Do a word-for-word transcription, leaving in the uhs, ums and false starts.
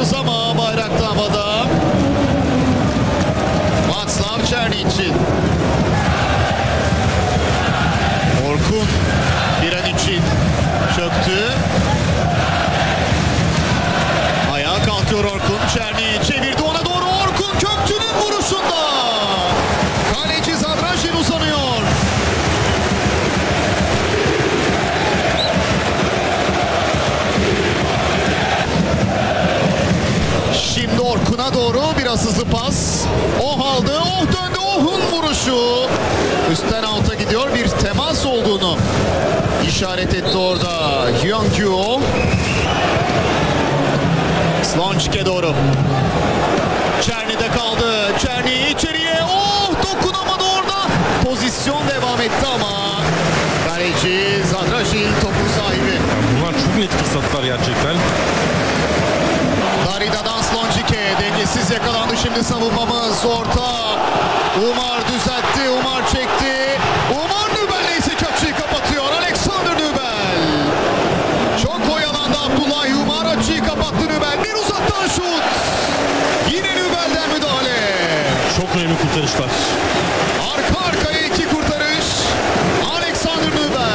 bekliyoruz ama bayrakta havada. Václav Černý. Orkun bir an için çöktü. Ayağa kalkıyor Orkun. Černý çevirdi ona doğru. Orkun Kökçü'nün vuruşunda. Kaleci Zadražin uzanıyor. Şimdi Orkun'a doğru biraz hızlı pas. Oh aldı, oh döndü, oh'un vuruşu. Üstten alta gidiyor, bir temas olduğunu işaret etti orada Hyun-kyu. Slončic'e doğru. Černy'de kaldı. Černý içeriye, oh dokunamadı orada. Pozisyon devam etti ama kaleci Zadražin topun sahibi. Bunlar çok net fırsatlar gerçekten. Darida'dan Slončic'e dengesiz yakalandı şimdi savunmamız. Orta. Umar düzeltti. Umar çekti. Umar Nübel ise açıyı kapatıyor. Alexander Nübel. Çok oyalandı Abdullah Umar. Açıyı kapattı Nübel. Bir uzaktan şut. Yine Nübel'den müdahale. Çok önemli kurtarışlar.